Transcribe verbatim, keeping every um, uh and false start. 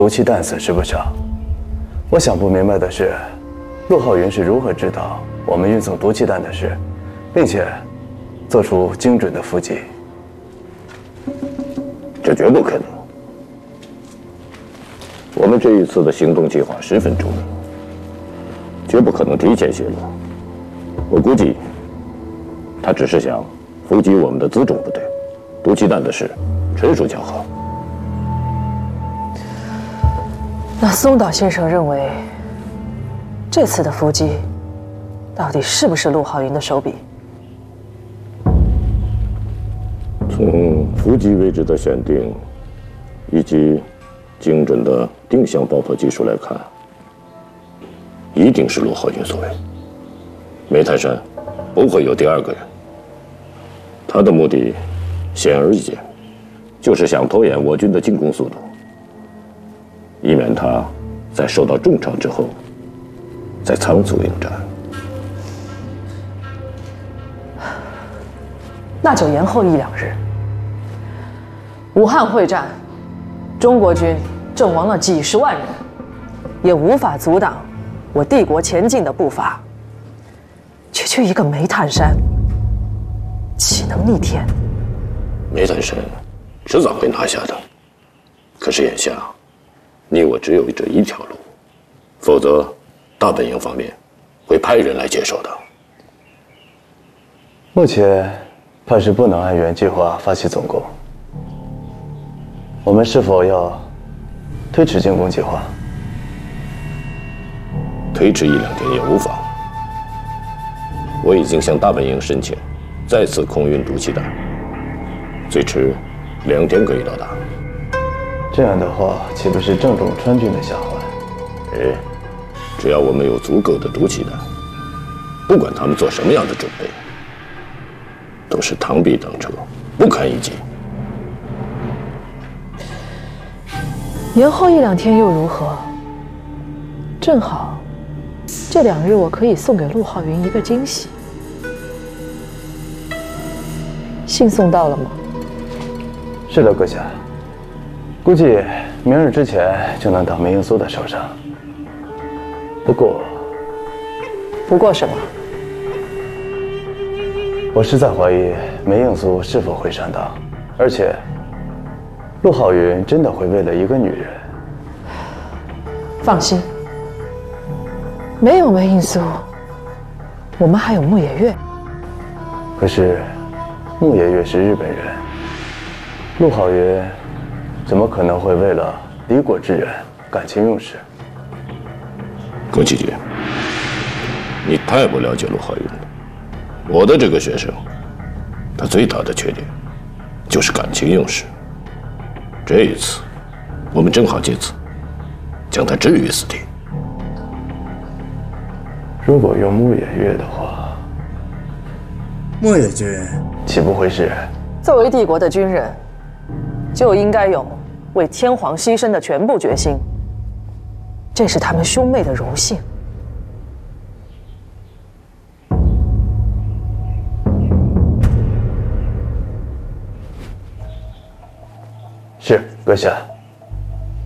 毒气弹损失不少。我想不明白的是，陆浩云是如何知道我们运送毒气弹的事，并且做出精准的伏击？ 这绝不可能。我们这一次的行动计划十分周密，绝不可能提前泄露。我估计，他只是想伏击我们的辎重部队，毒气弹的事纯属巧合。 那松岛先生认为，这次的伏击到底是不是陆浩云的手笔？ 从伏击位置的选定，以及精准的定向爆破技术来看，一定是陆浩云所为。梅泰山不会有第二个人。他的目的显而易见，就是想拖延我军的进攻速度，以免他在受到重创之后再仓促应战。 那就延后一两日。武汉会战，中国军阵亡了几十万人，也无法阻挡我帝国前进的步伐。区区一个煤炭山，岂能逆天？ 煤炭山迟早会拿下的，可是眼下，你我只有这一条路，否则大本营方面会派人来接手的。 目前怕是不能按原计划发起总攻。我们是否要推迟进攻计划？ 推迟一两天也无妨。我已经向大本营申请再次空运毒气弹，最迟两天可以到达。 这样的话，岂不是正中川军的下怀？ 哎，只要我们有足够的毒气弹，不管他们做什么样的准备，都是螳臂当车，不堪一击。 延后一两天又如何？正好，这两日我可以送给陆浩云一个惊喜。信送到了吗？ 是的，阁下。估计明日之前就能到梅英苏的手上。不过， 不过什么？ 我实在怀疑梅英苏是否会上当，而且，陆浩云真的会为了一个女人？ 放心，没有梅英苏，我们还有牧野月。 可是，牧野月是日本人，陆浩云怎么可能会为了敌国之人感情用事？ 宫崎姐，你太不了解陆浩云了。我的这个学生，他最大的缺点就是感情用事。这一次，我们正好借此将他置于死地。 如果用牧野月的话， 牧野君岂不会是？ 作为帝国的军人，就应该有为天皇牺牲的全部决心，这是他们兄妹的荣幸。 是，阁下。